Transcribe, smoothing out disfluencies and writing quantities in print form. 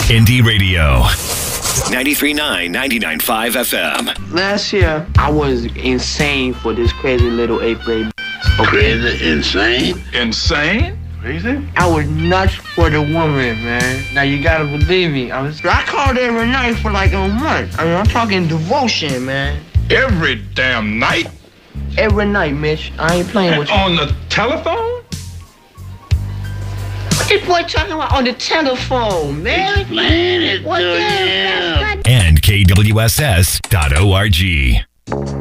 Indie Radio. 93.9, 99.5 FM. Last year, I was insane for this crazy little 8th grade. Crazy? Insane? Insane? Crazy? I was nuts for the woman, man. Now you gotta believe me. I called every night for like a month. I mean, I'm talking devotion, man. Every damn night? Every night, Mitch. I ain't playing with you. On the telephone? What this boy talking about on the telephone, man? Explain it to him. And KWSS.org.